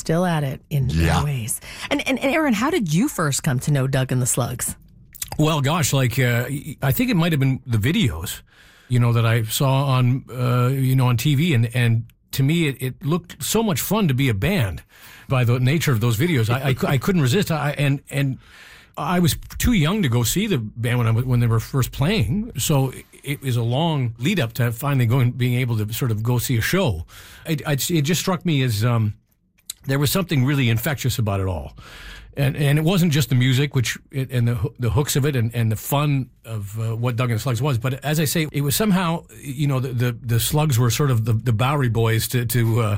still at it in ways. And Aaron, how did you first come to know Doug and the Slugs? Well, gosh, I think it might have been the videos, that I saw on, on TV. And to me, it looked so much fun to be a band by the nature of those videos. I couldn't resist. And I was too young to go see the band when they were first playing. So it was a long lead up to finally being able to sort of go see a show. It just struck me as there was something really infectious about it all. And it wasn't just the music, and the hooks of it and the fun of what Doug and the Slugs was. But as I say, it was somehow, the Slugs were sort of the Bowery Boys to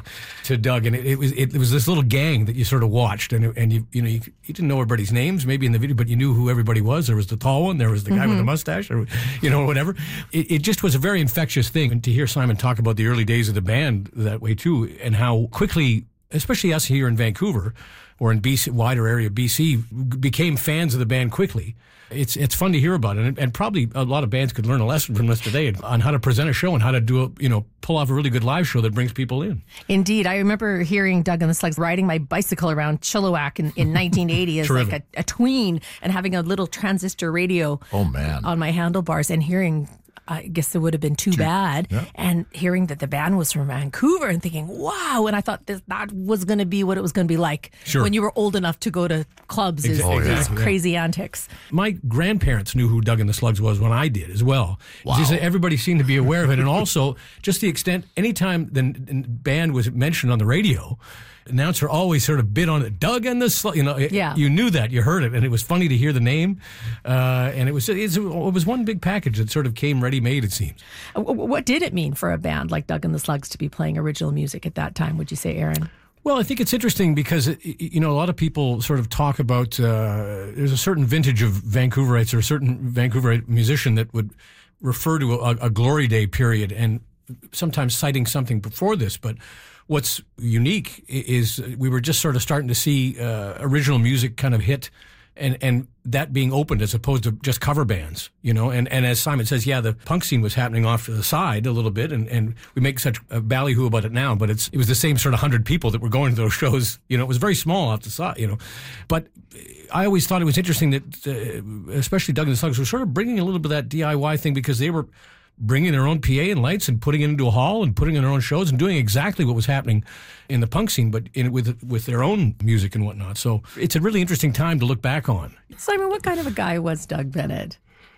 Doug, and it was this little gang that you sort of watched, and you didn't know everybody's names maybe in the video, but you knew who everybody was. There was the tall one, there was the guy with the mustache, or whatever. It just was a very infectious thing, and to hear Simon talk about the early days of the band that way too, and how quickly, especially us here in Vancouver, or in BC, wider area of BC, became fans of the band quickly. It's fun to hear about it, and probably a lot of bands could learn a lesson from this today on how to present a show and how to pull off a really good live show that brings people in. Indeed. I remember hearing Doug and the Slugs riding my bicycle around Chilliwack in 1980 as like a tween, and having a little transistor radio on my handlebars, and hearing, I guess it would have been Too Bad, and hearing that the band was from Vancouver and thinking, wow. And I thought that was going to be what it was going to be like when you were old enough to go to clubs, is crazy antics. My grandparents knew who Doug and the Slugs was when I did as well. Wow. Just everybody seemed to be aware of it. And also just the extent, anytime the band was mentioned on the radio, announcer always sort of bid on it. Doug and the Slugs, you knew that, you heard it, and it was funny to hear the name. And it was one big package that sort of came ready-made, it seems. What did it mean for a band like Doug and the Slugs to be playing original music at that time, would you say, Aaron? Well, I think it's interesting because, a lot of people sort of talk about, there's a certain vintage of Vancouverites or a certain Vancouverite musician that would refer to a glory day period, and sometimes citing something before this, but what's unique is we were just sort of starting to see original music kind of hit, and that being opened as opposed to just cover bands, and as Simon says, the punk scene was happening off to the side a little bit, and we make such a ballyhoo about it now, but it was the same sort of 100 people that were going to those shows. It was very small off the side, but I always thought it was interesting that especially Doug and the Slugs were sort of bringing a little bit of that DIY thing, because they were bringing their own PA and lights and putting it into a hall and putting in their own shows and doing exactly what was happening in the punk scene, but with their own music and whatnot. So it's a really interesting time to look back on. Simon, what kind of a guy was Doug Bennett?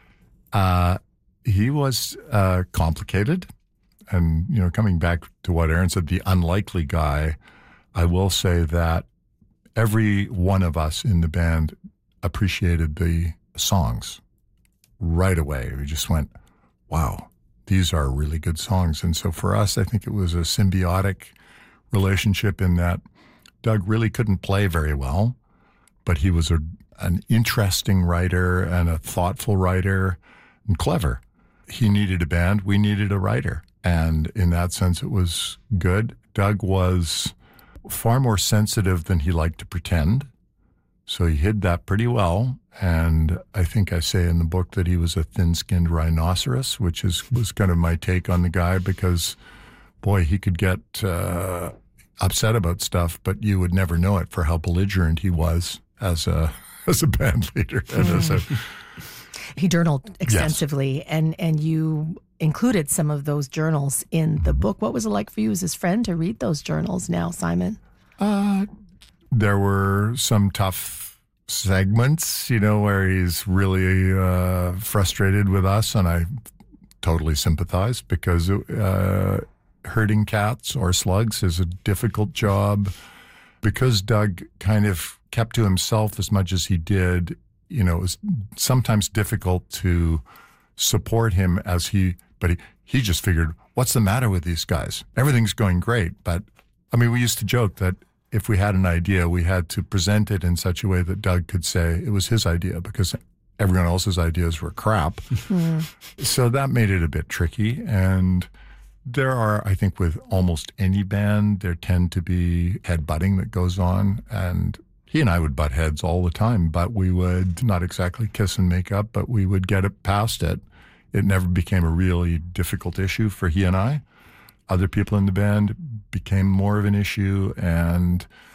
He was complicated. And, coming back to what Aaron said, the unlikely guy, I will say that every one of us in the band appreciated the songs right away. We just went, wow, these are really good songs. And so for us, I think it was a symbiotic relationship in that Doug really couldn't play very well, but he was an interesting writer and a thoughtful writer and clever. He needed a band. We needed a writer. And in that sense, it was good. Doug was far more sensitive than he liked to pretend. So he hid that pretty well. And I think I say in the book that he was a thin-skinned rhinoceros, which was kind of my take on the guy, because, boy, he could get upset about stuff, but you would never know it for how belligerent he was as a band leader. And he journaled extensively, and you included some of those journals in the book. What was it like for you as his friend to read those journals now, Simon? There were some tough segments, where he's really frustrated with us, and I totally sympathize, because herding cats or slugs is a difficult job. Because Doug kind of kept to himself as much as he did, it was sometimes difficult to support him but he just figured, what's the matter with these guys? Everything's going great. But we used to joke that if we had an idea, we had to present it in such a way that Doug could say it was his idea, because everyone else's ideas were crap. So that made it a bit tricky. And there are, I think, with almost any band, there tend to be headbutting that goes on. And he and I would butt heads all the time, but we would not exactly kiss and make up, but we would get it past it. It never became a really difficult issue for he and I. Other people in the band became more of an issue, and